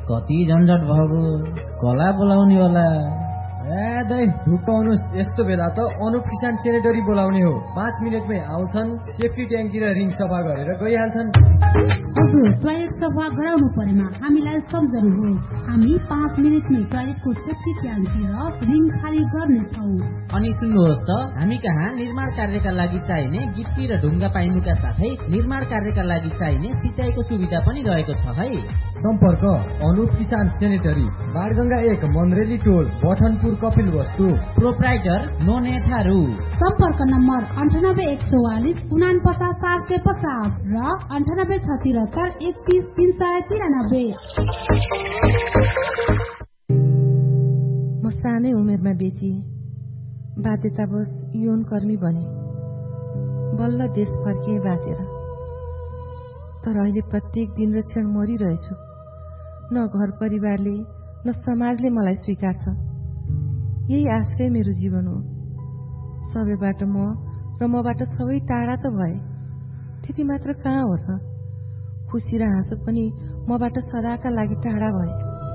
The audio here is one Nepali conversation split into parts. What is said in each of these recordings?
कति झन्झट भएको, कसलाई बोलाउने होला? दाइ ढुक्काउनुस्, यस्तो बेला त अनुप किसान सेनेटरी बोलाउने हो। 5 मिनेटमै आउँछन्, सेफ्टी ट्याङ्की र रिङ सफा गरेर गइहाल्छन्। हजुर, टोयलेट सफा गराउनु परेमा हामीलाई सम्झनुहोस्। हामी 5 मिनेटमै टोयलेटको सेफ्टी ट्याङ्की र रिङ खाली गर्नेछौँ। अनि सुन्नुहोस् त, हामी कहाँ निर्माण कार्यका लागि चाहिने गिट्टी र ढुङ्गा पाइनुका साथै निर्माण कार्यका लागि चाहिने सिँचाइको सुविधा पनि रहेको छ है। सम्पर्क अनुप किसान सेनेटरी, बारगंगा 1 मन्रेली टोल, बठनपुर, कपिल वस्तु। प्रोप्राइटर नोने थारू। सम्पर्क नम्बर 9814 49 750 र 9876 31 393। म सानै उमेरमा बेची बाध्यतावश यौन कर्मी बने। बल्ल देश फर्किए बाँचेर। तर अहिले प्रत्येक दिन र क्षण मरिरहेछु। न घर परिवारले न समाजले मलाई स्वीकार्छ। यही आश्रय मेरो जीवन हो। सबैबाट म र मबाट सबै टाढा त भए, त्यति मात्र कहाँ हो र? खुसी र हाँसो पनि मबाट सदाका लागि टाढा भए।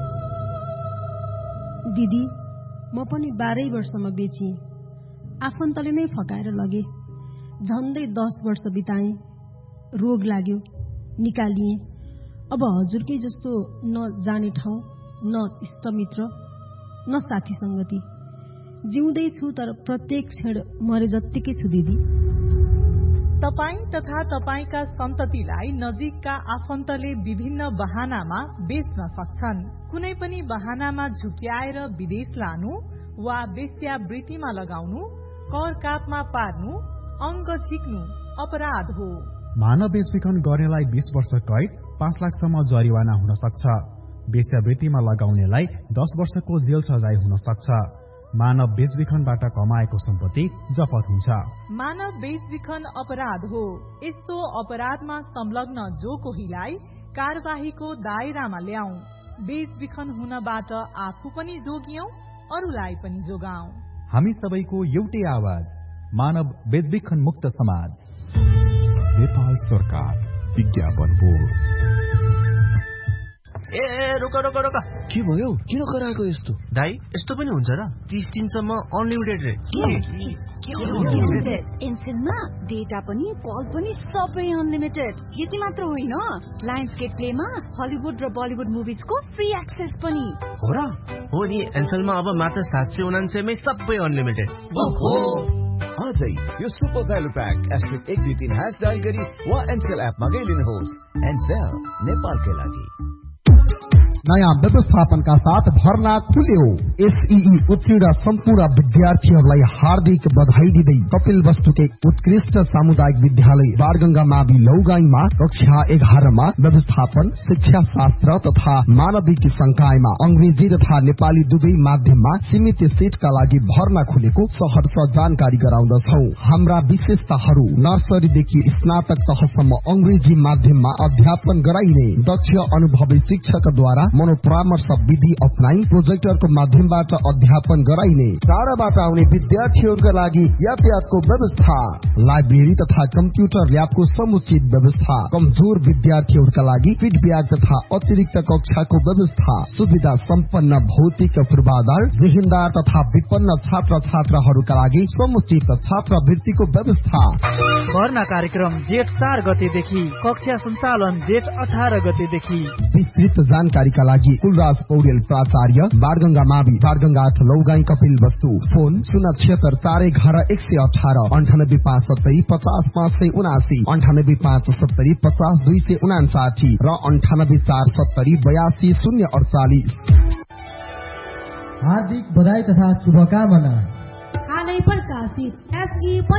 दिदी, म पनि 12 वर्षमा बेचिएँ। आफन्तले नै फकाएर लगे। झन्डै 10 वर्ष बिताएँ। रोग लाग्यो, निकालिएँ। अब हजुरकै जस्तो न जाने ठाउँ, न इष्टमित्र, न साथी संगति। जिउँदै छु तर प्रत्येक क्षण मरे जत्तिकै छु दिदी। तपाई तथा तपाईका सन्ततिलाई नजिकका आफन्तले विभिन्न बहानामा बेच्न सक्छन्। कुनै पनि बहानामा झुक्याएर विदेश लानु वा वेश्यावृत्तिमा लगाउनु, कर कापमा पार्नु, अङ्ग झिक्नु अपराध हो। मानव बेचबिखन गर्नेलाई 20 वर्ष कैद, 5 लाखसम्म जरिवाना हुन सक्छ। वेश्यावृत्तिमा लगाउनेलाई 10 वर्षको जेल सजाय हुन सक्छ। मानव बेचबिखनबाट कमाएको सम्पत्ति जफत हुन्छ। मानव बेचबिखन अपराध हो। यस्तो अपराधमा संलग्न जो कोहीलाई कारबाहीको दायरामा ल्याऊ। बेचबिखन हुनबाट आफू पनि जोगियौं, अरूलाई पनि जोगाऊ। हामी सबैको एउटै आवाज, मानव बेचबिखन मुक्त समाज। नेपाल सरकार विज्ञापन बोर्ड। रोका रोका रोका, के भयो? किन कराएको यस्तो? दाइ, यस्तो पनि हुन्छ र? 30 दिनसम्म अनलिमिटेड रे। एनसेलमा डेटा पनि कल पनि सबै अनलिमिटेड। यति मात्र होइन, लायन्सगेट प्लेमा हलिउड र बलिउड मुभिजको फ्री एक्सेस पनि हो र? हो नि, एनसेलमा अब मात्र 799 मै सबै अनलिमिटेड। आजै यो सुपर भ्यालु प्याक *123# डायल गरी वा एनसेल एपमा गइलिनुहोस्। एनसेल, नेपालकै लागि। नयाँ व्यवस्थापनका साथ भर्ना खुल्यो। एसईई उत्तीर्ण सम्पूर्ण विद्यार्थीहरूलाई हार्दिक बधाई दिँदै कपिल वस्तुकै उत्कृष्ट सामुदायिक विद्यालय बारगंगा मावि लौगाईमा कक्षा 11 मा व्यवस्थापन, शिक्षा शास्त्र तथा मानविकी संकायमा अंग्रेजी तथा नेपाली दुवै माध्यममा सीमित सीटका लागि भर्ना खुलेको सहर्ष जानकारी गराउँदछौ। हाम्रा विशेषताहरू: नर्सरीदेखि स्नातक तहसम्म अंग्रेजी माध्यममा अध्यापन गराइने, दक्ष अनुभवी शिक्षकद्वारा मनोपरामर्श विधि अपनाई प्रोजेक्टरको माध्यमबाट अध्यापन गराइने, टाढाबाट आउने विद्यार्थीहरूका लागि यातायातको व्यवस्था, लाइब्रेरी तथा कम्प्युटर ल्याबको समुचित व्यवस्था, कमजोर विद्यार्थीहरूका लागि फिडब्याक तथा अतिरिक्त कक्षाको व्यवस्था, सुविधा सम्पन्न भौतिक पूर्वाधार, जिहिनदार तथा विपन्न छात्र छात्राहरूका लागि समुचित छात्रवृत्तिको व्यवस्था। भर्ना कार्यक्रम जेठ 4 गतेदेखि, कक्षा सञ्चालन जेठ 18 गतेदेखि। विस्तृत जानकारीका लागि कुलराज पौडेल प्राचार्य, बारगंगा मावि, बारगंगा 8 लौगाई कपिल वस्तु। फोन 076 411 118 98 570 50 579 98 570 50 259 र 98 470 82 048। हार्दिक बधाई तथा शुभकामना। हालै प्रकाशित एसई